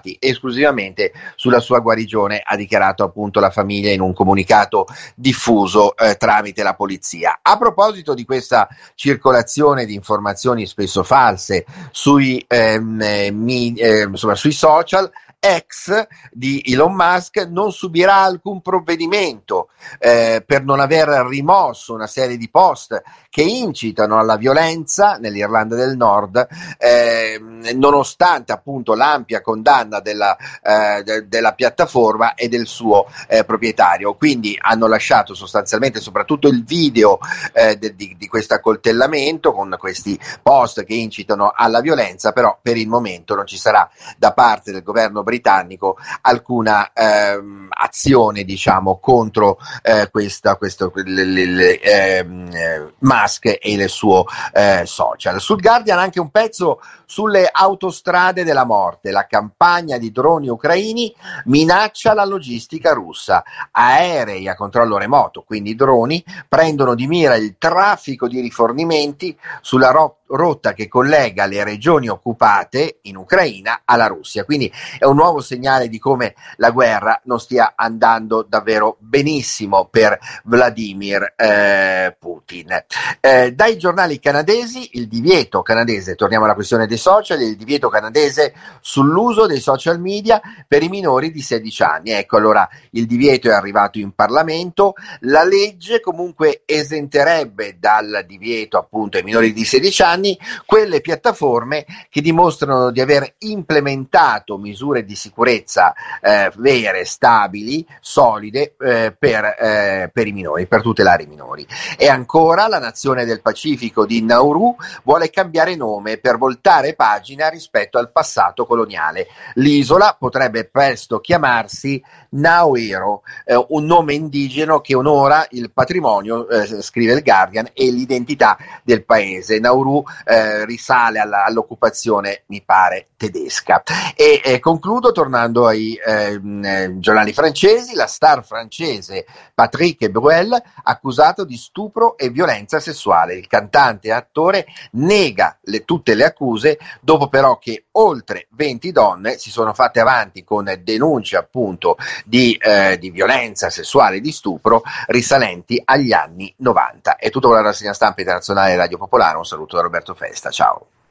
basati esclusivamente sulla sua guarigione, ha dichiarato appunto la famiglia in un comunicato diffuso tramite la polizia. A proposito di questa circolazione di informazioni spesso false sui social, X di Elon Musk non subirà alcun provvedimento per non aver rimosso una serie di post che incitano alla violenza nell'Irlanda del Nord, nonostante appunto l'ampia condanna della piattaforma e del suo proprietario. Quindi hanno lasciato sostanzialmente soprattutto il video di questo accoltellamento con questi post che incitano alla violenza, però per il momento non ci sarà da parte del governo britannico alcuna azione, diciamo, contro Musk e il suo social. Sul Guardian anche un pezzo sulle autostrade della morte. La campagna di droni ucraini minaccia la logistica russa. Aerei a controllo remoto, quindi droni, prendono di mira il traffico di rifornimenti sulla rotta che collega le regioni occupate in Ucraina alla Russia. Quindi è un nuovo segnale di come la guerra non stia andando davvero benissimo per Vladimir Putin. Dai giornali canadesi, il divieto canadese, torniamo alla questione dei social, il divieto canadese sull'uso dei social media per i minori di 16 anni. Ecco, allora il divieto è arrivato in Parlamento, la legge comunque esenterebbe dal divieto appunto ai minori di 16 anni quelle piattaforme che dimostrano di aver implementato misure di sicurezza vere, stabili, solide per i minori, per tutelare i minori. E ancora la nazione del Pacifico di Nauru vuole cambiare nome per voltare pagina rispetto al passato coloniale. L'isola potrebbe presto chiamarsi Nauero, un nome indigeno che onora il patrimonio, scrive il Guardian, e l'identità del paese. Nauru risale all'occupazione, mi pare, tedesca. E concludo tornando ai giornali francesi. La star francese Patrick Bruel accusato di stupro e violenza sessuale. Il cantante e attore nega tutte le accuse, dopo però che oltre 20 donne si sono fatte avanti con denunce appunto di violenza sessuale e di stupro risalenti agli anni 90. È tutto con la rassegna stampa internazionale Radio Popolare. Un saluto da Roberto Festa, ciao.